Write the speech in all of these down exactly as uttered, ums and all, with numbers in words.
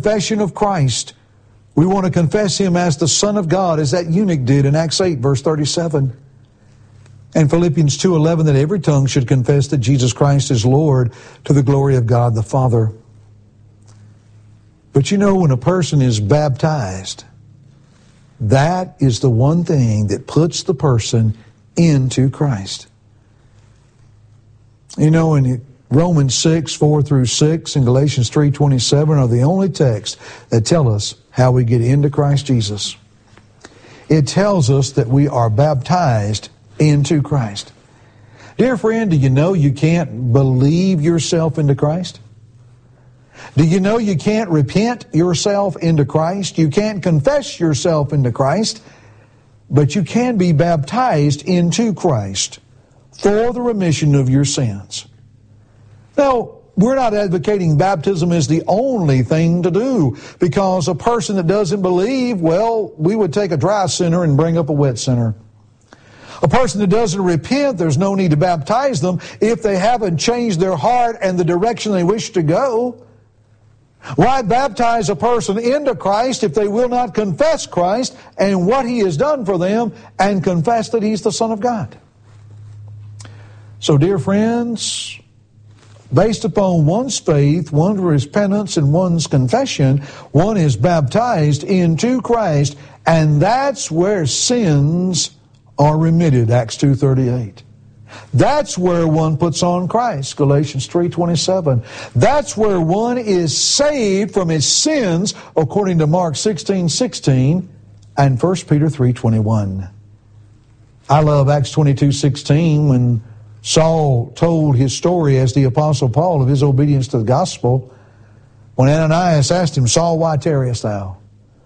confession of Christ. We want to confess Him as the Son of God, as that eunuch did in Acts eight, verse thirty-seven. And Philippians two eleven, that every tongue should confess that Jesus Christ is Lord, to the glory of God the Father. But you know, when a person is baptized, that is the one thing that puts the person into Christ. You know, in Romans six, four through six, and Galatians three twenty-seven are the only texts that tell us how we get into Christ Jesus. It tells us that we are baptized into Christ. Dear friend, do you know you can't believe yourself into Christ? Do you know you can't repent yourself into Christ? You can't confess yourself into Christ, but you can be baptized into Christ for the remission of your sins. Now, we're not advocating baptism is the only thing to do, because a person that doesn't believe, well, we would take a dry sinner and bring up a wet sinner. A person that doesn't repent, there's no need to baptize them if they haven't changed their heart and the direction they wish to go. Why baptize a person into Christ if they will not confess Christ and what He has done for them and confess that He's the Son of God? So, dear friends, based upon one's faith, one's repentance, and one's confession, one is baptized into Christ, and that's where sins are remitted, Acts two thirty-eight. That's where one puts on Christ, Galatians three twenty-seven. That's where one is saved from his sins, according to Mark sixteen sixteen and First Peter three twenty-one. I love Acts twenty-two sixteen when Saul told his story as the Apostle Paul of his obedience to the gospel. When Ananias asked him, Saul, why tarriest thou?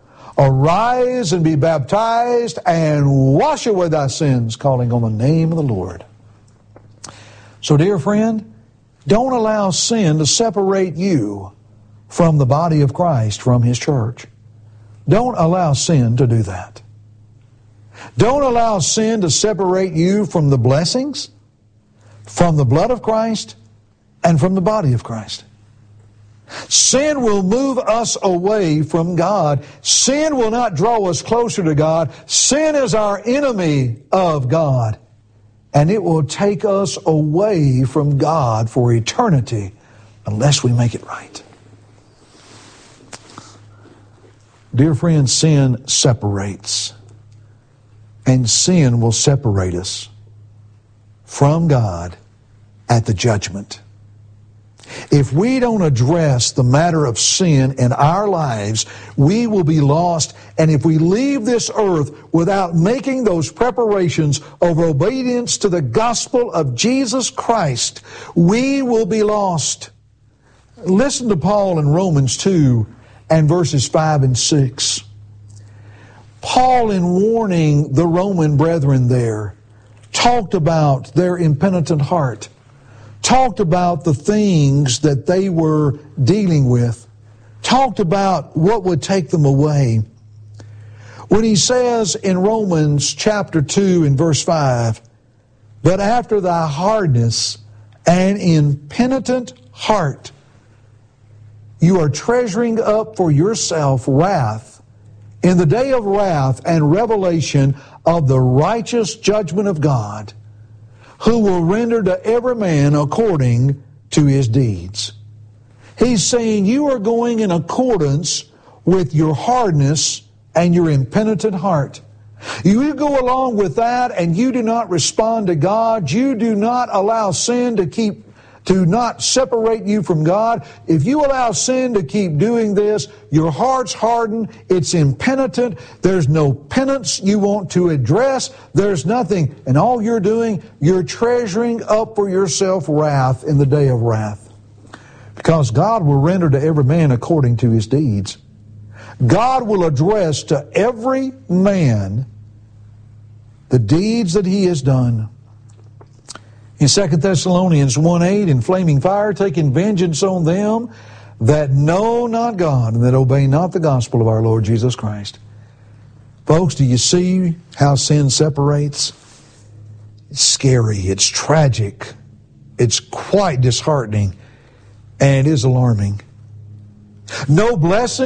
Arise and be baptized and wash away thy sins, calling on the name of the Lord. So, dear friend, don't allow sin to separate you from the body of Christ, from His church. Don't allow sin to do that. Don't allow sin to separate you from the blessings, from the blood of Christ, and from the body of Christ. Sin will move us away from God. Sin will not draw us closer to God. Sin is our enemy of God. And it will take us away from God for eternity unless we make it right. Dear friends, sin separates. And sin will separate us from God at the judgment. If we don't address the matter of sin in our lives, we will be lost. And if we leave this earth without making those preparations of obedience to the gospel of Jesus Christ, we will be lost. Listen to Paul in Romans two and verses five and six. Paul, in warning the Roman brethren there, talked about their impenitent heart, talked about the things that they were dealing with, talked about what would take them away. When he says in Romans chapter two and verse five, but after thy hardness and impenitent heart, you are treasuring up for yourself wrath in the day of wrath and revelation of the righteous judgment of God, who will render to every man according to his deeds. He's saying you are going in accordance with your hardness and your impenitent heart. You go along with that and you do not respond to God. You do not allow sin to keep to not separate you from God. If you allow sin to keep doing this, your heart's hardened, it's impenitent, there's no penance you want to address, there's nothing, and all you're doing, you're treasuring up for yourself wrath in the day of wrath. Because God will render to every man according to his deeds. God will address to every man the deeds that he has done. In Second Thessalonians one eight, in flaming fire, taking vengeance on them that know not God and that obey not the gospel of our Lord Jesus Christ. Folks, do you see how sin separates? It's scary, it's tragic, it's quite disheartening, and it is alarming. No blessing